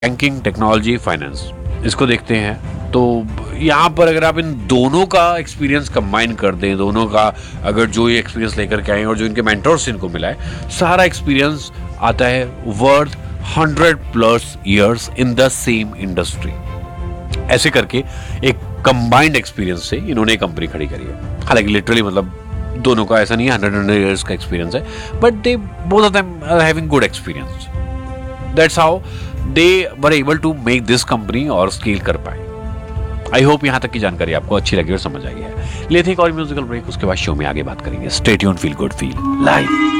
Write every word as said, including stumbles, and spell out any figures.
Banking, technology, finance, इसको देखते हैं तो यहाँ पर अगर आप इन दोनों का एक्सपीरियंस कंबाइन कर दें, दोनों का अगर जो ये एक्सपीरियंस लेकर के आए और जो इनके मेंटर्स इनको मिला है, सारा एक्सपीरियंस आता है worth hundred plus years in the same industry. ऐसे करके एक कंबाइंड एक्सपीरियंस से इन्होंने कंपनी खड़ी करी है। हालांकि लिटरली मतलब दोनों का ऐसा नहीं है हंड्रेड हंड्रेड ईयर्स का एक्सपीरियंस है, but they both of them are having good experience. That's how they were able to make this company और स्केल कर पाए। आई होप यहाँ तक की जानकारी आपको अच्छी लगी और समझ आई है। लेते हैं एक और म्यूजिकल ब्रेक, उसके बाद शो में आगे बात करेंगे। Stay tuned, feel good, feel live.